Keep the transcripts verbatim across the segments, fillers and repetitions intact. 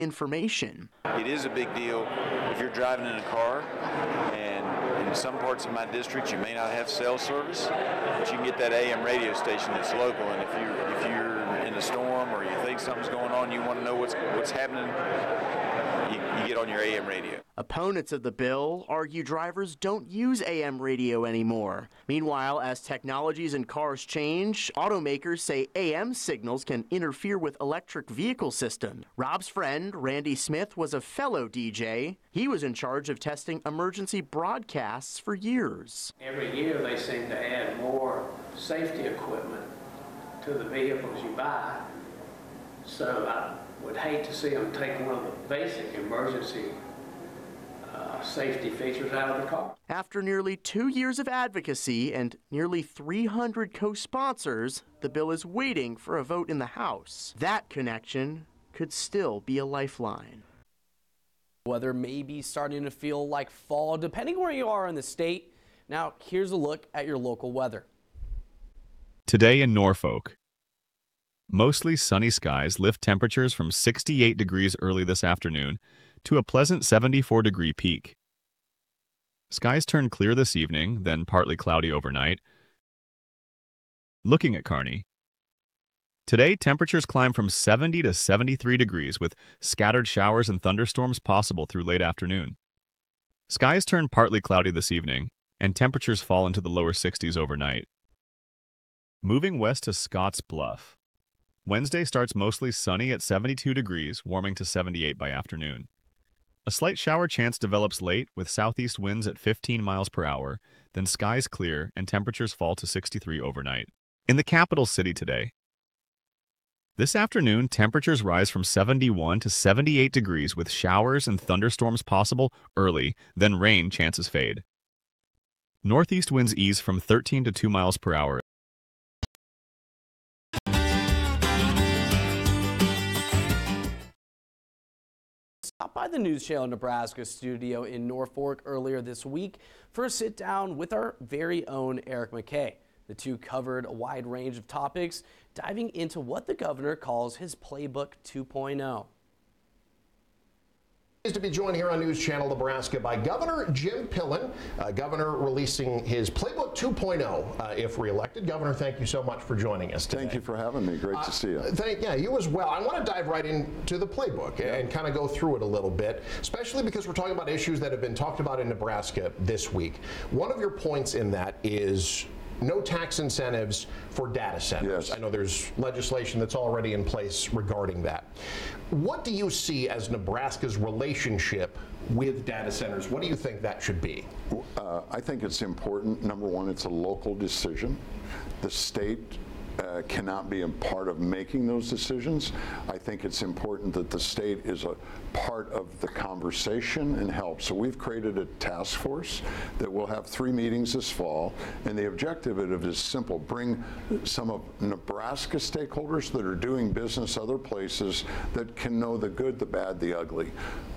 information. It is a big deal if you're driving in a car, and in some parts of my district you may not have cell service, but you can get that A M radio station that's local, and if you if you're in a storm or you think something's going on, you want to know what's what's happening, you, you get on your A M radio. Opponents of the bill argue drivers don't use A M radio anymore. Meanwhile, as technologies in cars change, automakers say A M signals can interfere with electric vehicle systems. Rob's friend, Randy Smith, was a fellow D J. He was in charge of testing emergency broadcasts for years. Every year they seem to add more safety equipment to the vehicles you buy. So I would hate to see them take one of the basic emergency Uh, safety features out of the car. After nearly two years of advocacy and nearly three hundred co-sponsors, the bill is waiting for a vote in the House. That connection could still be a lifeline. Weather may be starting to feel like fall, depending where you are in the state. Now, here's a look at your local weather. Today in Norfolk, mostly sunny skies lift temperatures from sixty-eight degrees early this afternoon to a pleasant seventy-four degree peak. Skies turn clear this evening, then partly cloudy overnight. Looking at Kearney, today temperatures climb from seventy to seventy-three degrees with scattered showers and thunderstorms possible through late afternoon. Skies turn partly cloudy this evening, and temperatures fall into the lower sixties overnight. Moving west to Scotts Bluff, Wednesday starts mostly sunny at seventy-two degrees, warming to seventy-eight by afternoon. A slight shower chance develops late with southeast winds at fifteen miles per hour, then skies clear and temperatures fall to sixty-three overnight. In the capital city today, this afternoon temperatures rise from seventy-one to seventy-eight degrees with showers and thunderstorms possible early, then rain chances fade. Northeast winds ease from thirteen to two miles per hour. Stopped by the News Channel Nebraska studio in Norfolk earlier this week for a sit down with our very own Eric McKay. The two covered a wide range of topics, diving into what the governor calls his Playbook two point oh. Pleased to be joined here on News Channel Nebraska by Governor Jim Pillen. Uh, Governor releasing his Playbook two point oh uh, if reelected. Governor, thank you so much for joining us today. Thank you for having me. Great uh, to see you. Thank, yeah, you as well. I want to dive right into the Playbook yeah. and kind of go through it a little bit, especially because we're talking about issues that have been talked about in Nebraska this week. One of your points in that is no tax incentives for data centers. Yes. I know there's legislation that's already in place regarding that. What do you see as Nebraska's relationship with data centers? What do you think that should be? Uh, I think it's important. Number one, it's a local decision. The state Uh, cannot be a part of making those decisions. I think it's important that the state is a part of the conversation and help. So we've created a task force that will have three meetings this fall, and the objective of it is simple: bring some of Nebraska stakeholders that are doing business other places that can know the good, the bad, the ugly,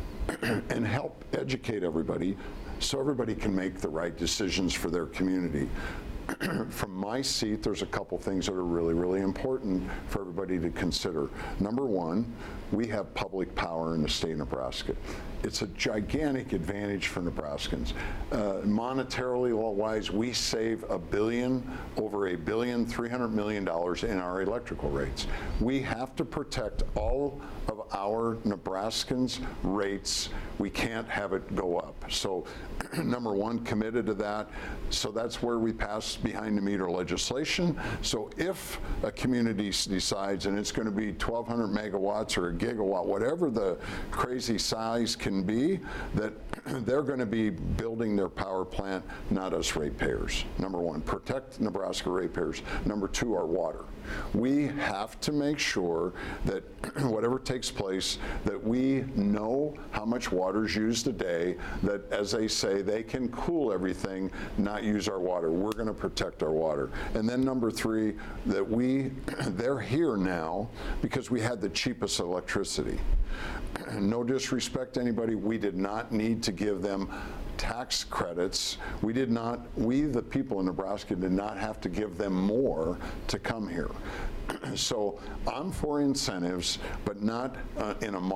and help educate everybody so everybody can make the right decisions for their community. From my seat, there's a couple things that are really, really important for everybody to consider. Number one, we have public power in the state of Nebraska. It's a gigantic advantage for Nebraskans. Uh, monetarily wise, we save a billion, over a billion, three hundred million dollars in our electrical rates. We have to protect all of our Nebraskans' rates. We can't have it go up. So, number one, committed to that. So that's where we pass behind the meter legislation. So if a community decides, and it's going to be twelve hundred megawatts or a gigawatt, whatever the crazy size can be, that they're going to be building their power plant, not us ratepayers. Number one, protect Nebraska ratepayers. Number two, our water. We have to make sure that whatever takes place, that we know how much water is used a day, that, as they say, they can cool everything, not use our water. We're going to protect our water. And then number three, that we, they're here now because we had the cheapest electricity. No disrespect to anybody, we did not need to give them tax credits. We did not, we the people in Nebraska did not have to give them more to come here. So I'm for incentives, but not uh, in a